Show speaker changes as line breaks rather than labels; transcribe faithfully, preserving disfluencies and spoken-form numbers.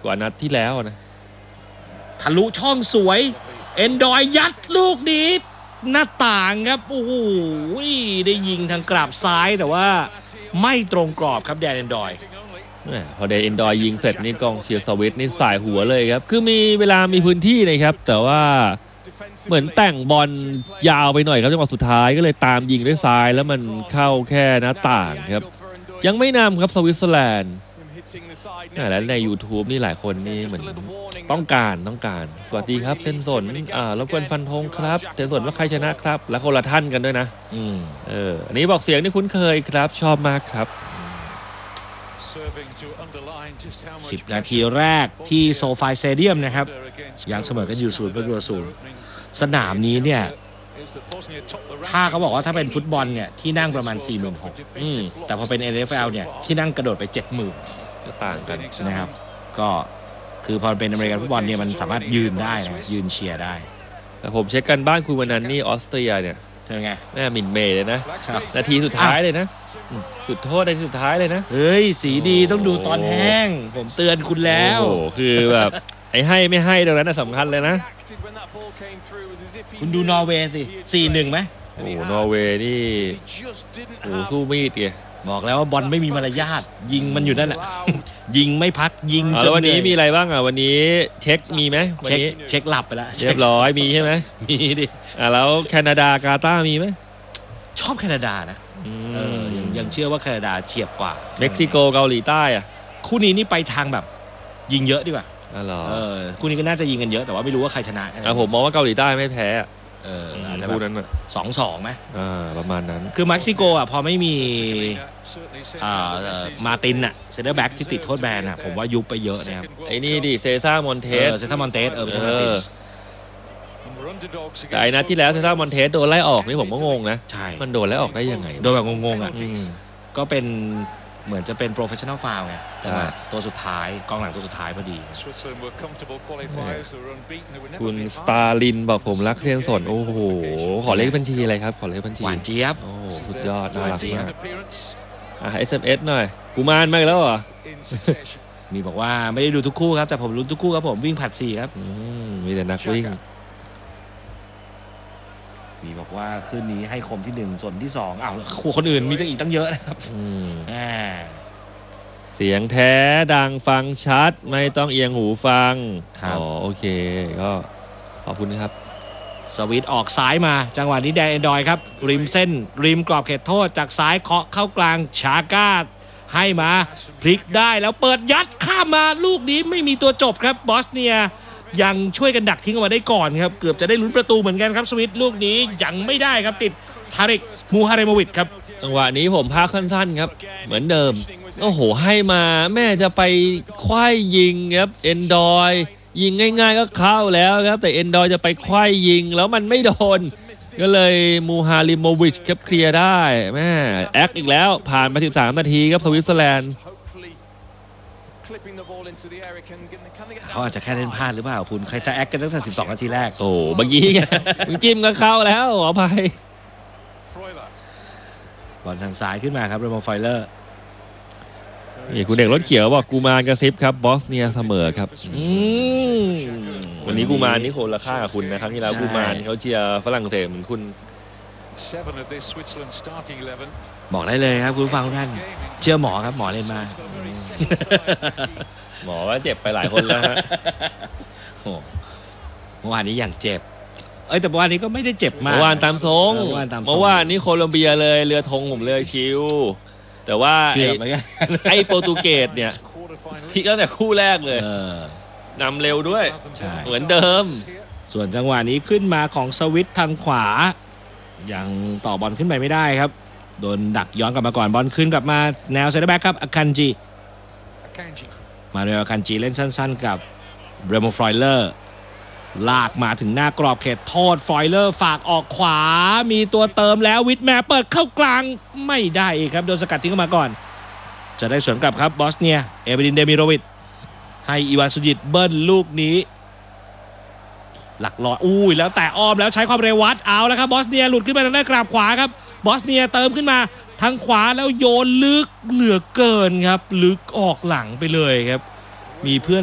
กว่านัดที่แล้วนะ
ทะลุช่องสวยเอนดอยยัดลูกนี้หน้าต่างครับโอ้โหได้ยิงทางกราบซ้ายแต่ว่าไม่ตรงกรอบครับแดนเอนดอย
พอแดนเอนดอยยิงเสร็จนี่กองเชียร์สวิตนี่สายหัวเลยครับคือมีเวลามีพื้นที่นะครับแต่ว่าเหมือนแต่งบอลยาวไปหน่อยครับจังหวะสุดท้ายก็เลยตามยิงด้วยซ้ายแล้วมันเข้าแค่หน้าต่างครับยังไม่นำครับสวิตเซอร์แลนด์แล้วใน YouTube นี่หลายคนนี่เหมือนต้องการต้องการสวัสดีครับเส้นสนอ่ารบกวนฟันธงครับเส้นสนว่าใครชนะครับแล้วคนละท่านกันด้วยนะ
อืม
เอออันนี้บอกเสียงที่คุ้นเคยครับชอบมากครับ
สิบนาทีแรกที่โซฟาสเตเดียมนะครับยังเสมอกันอยู่ศูนย์ประตูต่อศูนย์สนามนี้เนี่ยถ้าเขาบอกว่าถ้าเป็นฟุตบอลเนี่ยที่นั่งประมาณ สี่หมื่นหกพัน แต่พอเป็น เอ็น เอฟ แอล เนี่ยที่นั่งกระโดดไป เจ็ดหมื่น
ก็ต่างกัน
นะครับก็คือพอเป็นอเมริกันฟุตบอลเนี่ยมันสามารถยืนได้นะยืนเชียร์ได้
แต่ผมเช็คกันบ้านคุณวันนั้นนี่ออสเตรียเนี่ย
เธอไง
แม่มินเมย์เลยนะนาทีสุดท้ายเลยนะจุดโทษในสุดท้ายเลยนะ
เฮ้ยสีดีต้องดูตอนแห้งผมเตือนคุณแล้ว
โอ้คือแบบไอ้ให้ไม่ให้ตรงนั้นสำคัญเลยนะ
คุณดูนอร์เวย์สิ สี่หนึ่ง ไหม
โอ้นอร์เวย์นี่โอ้สู้มีดไง
บอกแล้วว่าบอลไม่มีมารยาทยิงมันอยู่นั่นแหละยิงไม่พักยิง
จนวันนี้มีอะไรบ้างอ่ะวันนี้เช็คมีไหมวันนี้
เช็คหลับไปแล้ว
เรียบร้อยมีใช่ไหม
มีดิ
อ่ะแล้วแคนาดากาตาร์มีไหม
ชอบแคนาดานะเออยังยังเชื่อว่าแคนาดาเฉียบกว่า
เม็กซิโกเกาหลีใต้อ่ะ
คู่นี้นี่ไปทางแบบยิงเยอะดีกว่า
อ๋อเหรอ
เออคู่นี้ก็น่าจะยิงกันเยอะแต่ว่าไม่รู้ว่าใครชนะ
อ่ะผมมองว่าเกาหลีใต้ไม่แพ้
เอออาจจะคู่นั้นสองสองไหม
อ่าประมาณนั้น
คือเม็กซิโกอ่ะพอไม่มีอ่ามาตินอ่ะเซนเตอร์แบ็กที่ติดโทษแบนอ่ะผมว่ายุบไปเยอะนะครับ
ไอ้นี่ดิเซซ่ามอนเทส
เซซ่ามอนเทสเออเออ
แต่ไอ้นัดที่แล้วเซซ่ามอนเทสโดนไล่ออกนี่ผมก็งงนะ
ใช่
มันโดนไล่ออกได้ยังไง
โดนแบบงงๆอ่ะก็เป็นเหมือนจะเป็นโปรเฟชชั่นอลฟาวล์ไงแต่ว่าตัวสุดท้ายกองหลังตัวสุดท้ายพอดี
คุณสตาลินบอกผมรักเซียนสนโอ้โหขอเลขบัญชีอะไรครับขอเลขบัญชี
หวานเจี๊ยบ
โอ้สุดยอดน่ารักมากอ่ะ เอส เอ็ม เอส หน่อยกูมานมาแล้วเหรอ
มีบอกว่าไม่ได้ดูทุกคู่ครับแต่ผมรู้ทุกคู่ครับผมวิ่งผัดสี่ครับ
มีแต่นักวิ่ง
มีบอกว่าคืนนี้ให้คมที่หนึ่งส่วนที่สองอ้าวคู่คนอื่นมีอีกตั้งเยอะนะครับ
เสียงแท้ดังฟังชัดไม่ต้องเอียงหูฟังอ๋อโอเคก็ขอบคุณครับ
สวิตออกซ้ายมาจังหวะนี้แดนเอนดอยครับริมเส้นริมกรอบเขตโทษจากซ้ายเคาะเข้ากลางชาก้าให้มาพลิกได้แล้วเปิดยัดข้ามมาลูกนี้ไม่มีตัวจบครับบอสเนียยังช่วยกันดักทิ้งออกมาได้ก่อนครับเกือบจะได้ลุ้นประตูเหมือนกันครับสวิตลูกนี้ยังไม่ได้ครับติดทาริกมูฮาเรโมวิชครับ
จังหวะนี้ผมพาสั้นๆครับเหมือนเดิมโอ้โหให้มาแม่จะไปคว้ายยิงครับเอนดอยยิงง่ายๆก็เข้าแล้วครับแต่เอนดอยจะไปคว้ายยิงแล้วมันไม่โดนก็เลยมูฮาริโมวิชครับเคลียร์ได้แม่แอคอีกแล้วผ่านมาสิบสามนาทีครับสวิตเซอร์แลนด์
เขาอาจจะแค่เล่นพลาดหรือเปล่าคุณใครจะแอคกันตั้งแต่สิบสองนาทีแรก
โอ้เมื่อกี้มึงจิ้มก็เข้าแล้วขออภัย
บอลทางซ้ายขึ้นมาครับเรโมไฟเลอร์
นี่คุณเด็กรถเขียวบอกกูมารกระซิบครับบอสเนียเสมอครับวันนี้กูมารนี่คนละค่ากับคุณนะครับที่แล้วกูมารเขาเชียร์ฝรั่งเศสเหมือนคุณ
บอกได้เลยครับคุณฟังท่านเชื่อหมอครับหมอเล่นมา
หมอว่าเจ็บไปหลายคนแล้วฮะ
เมื่อวานนี้อย่างเจ็บเอ้ยแต่เมื่อวานนี้ก็ไม่ได้เจ็บมาก
เมื่อวานตามทรงเมื่อวานนี้โคลอมเบียเลยเรือธงผมเลยชิวแต่ว่าไอ้โปรตุเกสเนี่ยที่ตั้งแต่คู่แรกเลยนำเร็วด้วยเหมือนเดิม
ส่วนจังหวะนี้ขึ้นมาของสวิตทางขวายังต่อบอลขึ้นไปไม่ได้ครับโดนดักย้อนกลับมาก่อนบอลขึ้นกลับมาแนวเซนเตอร์แบ็กครับอาคันจิมาเรโออาคันจิเล่นสั้นๆกับเรโมฟรอยเลอร์ลากมาถึงหน้ากรอบเขตโทษฟรอยเลอร์ฝากออกขวามีตัวเติมแล้ววิทแมร์เปิดเข้ากลางไม่ได้อีกครับโดนสกัดทิ้งเข้ามาก่อนจะได้สวนกลับครับบอสเนียเอเบดินเดมิโรวิชให้อีวานซูจิตเบิ้ลลูกนี้หลักร้อยอุ้ยแล้วแต่อ้อมแล้วใช้ความเร็ววัดเอาแล้วครับบอสเนียหลุดขึ้นมาทางด้านกราบขวาครับบอสเนียเติมขึ้นมาทางขวาแล้วโยนลึกเหลือเกินครับลึกออกหลังไปเลยครับมีเพื่อน